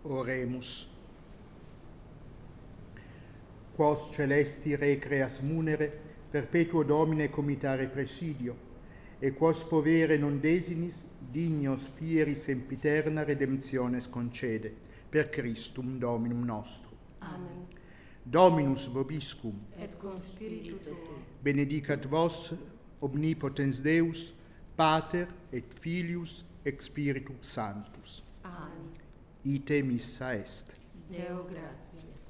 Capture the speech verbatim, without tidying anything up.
Oremus. Quos celesti recreas munere, perpetuo Domine comitare presidio, e quos povere non desinis, dignos fieri sempiterna redemptiones concede, per Christum Dominum nostrum. Amen. Dominus vobiscum, Et cum spiritu tuo. benedicat vos omnipotens Deus, Pater et Filius et Spiritus Sanctus. Amen. Ite missa est. Deo gratias.